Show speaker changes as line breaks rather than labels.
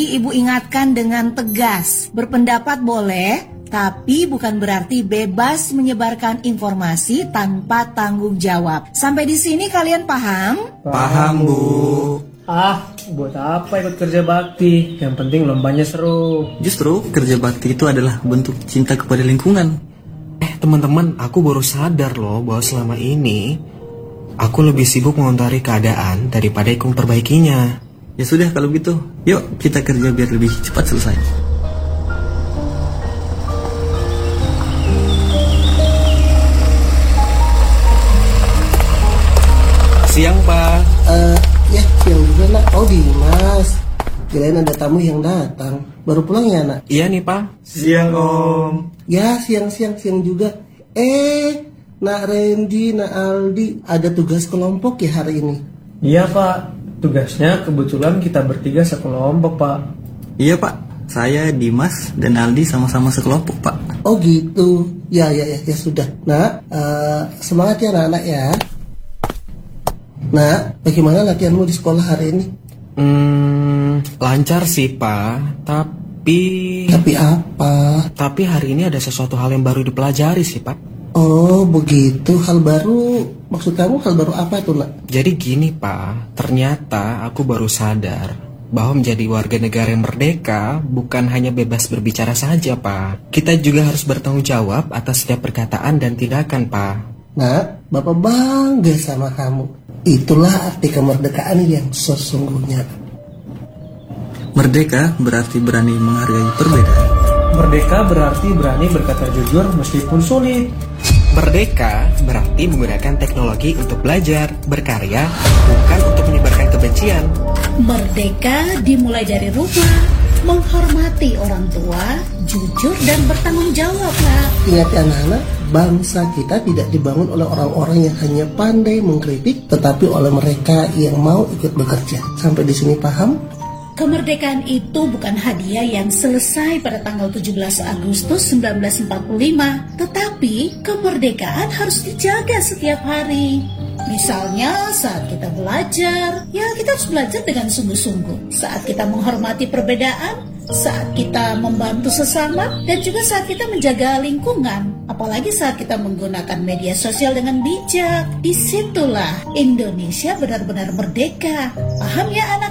lagi Ibu ingatkan dengan tegas, berpendapat boleh, tapi bukan berarti bebas menyebarkan informasi tanpa tanggung jawab. Sampai di sini kalian paham?
Paham, Bu.
Buat apa ikut kerja bakti? Yang penting lombanya seru.
Justru kerja bakti itu adalah bentuk cinta kepada lingkungan.
Teman-teman, aku baru sadar loh bahwa selama ini aku lebih sibuk mengontari keadaan daripada ikut memperbaikinya.
Ya sudah kalau gitu, yuk kita kerja biar lebih cepat selesai.
Siang, Pak.
Ya, siang juga nak. Oh, Dimas. Kirain ada tamu yang datang. Baru pulang ya, nak?
Iya nih, Pak.
Siang, Om.
Ya, siang juga. Nak Randy, nak Aldi, ada tugas kelompok ya hari ini?
Iya Pak, tugasnya kebetulan kita bertiga sekelompok Pak.
Iya, Pak. Saya, Dimas, dan Aldi sama-sama sekelompok, Pak.
Oh gitu. Ya sudah. Nak, semangat ya anak-anak ya. Nak, bagaimana latihanmu di sekolah hari ini?
Lancar sih, Pak. Tapi
apa?
Tapi hari ini ada sesuatu hal yang baru dipelajari sih, Pak.
Oh begitu, hal baru. Maksud kamu hal baru apa tuh, nak?
Jadi gini, Pak. Ternyata aku baru sadar bahwa menjadi warga negara yang merdeka bukan hanya bebas berbicara saja, Pak. Kita juga harus bertanggung jawab atas setiap perkataan dan tindakan, Pak.
Nak, Bapak bangga sama kamu. Itulah arti kemerdekaan yang sesungguhnya.
Merdeka berarti berani menghargai perbedaan.
Merdeka berarti berani berkata jujur meskipun sulit.
Merdeka berarti menggunakan teknologi untuk belajar, berkarya, bukan untuk menyebarkan kebencian.
Merdeka dimulai dari rumah, menghormati orang tua, jujur dan bertanggung jawab, Nak.
Ingat ya anak-anak, bangsa kita tidak dibangun oleh orang-orang yang hanya pandai mengkritik, tetapi oleh mereka yang mau ikut bekerja. Sampai di sini paham?
Kemerdekaan itu bukan hadiah yang selesai pada tanggal 17 Agustus 1945, tetapi kemerdekaan harus dijaga setiap hari. Misalnya saat kita belajar, ya kita harus belajar dengan sungguh-sungguh. Saat kita menghormati perbedaan, saat kita membantu sesama, dan juga saat kita menjaga lingkungan. Apalagi saat kita menggunakan media sosial dengan bijak. Disitulah Indonesia benar-benar merdeka. Paham ya anak?